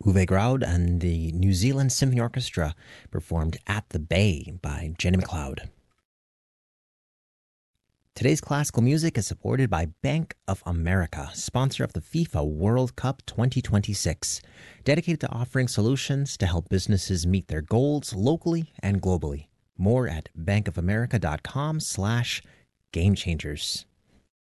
Uwe Graud and the New Zealand Symphony Orchestra performed At the Bay by Jenny McLeod. Today's classical music is supported by Bank of America, sponsor of the FIFA World Cup 2026, dedicated to offering solutions to help businesses meet their goals locally and globally. More at bankofamerica.com/gamechangers.